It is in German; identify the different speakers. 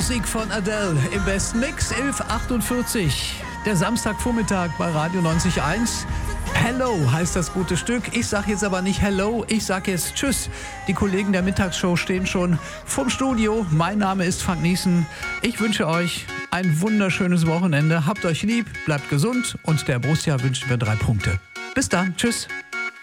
Speaker 1: Musik von Adele im besten Mix 11:48. Der Samstagvormittag bei Radio 90.1. Hello heißt das gute Stück. Ich sag jetzt aber nicht Hello, ich sag jetzt Tschüss. Die Kollegen der Mittagsshow stehen schon vorm Studio. Mein Name ist Frank Niesen. Ich wünsche euch ein wunderschönes Wochenende. Habt euch lieb, bleibt gesund und der Borussia wünschen wir 3 Punkte. Bis dann, tschüss.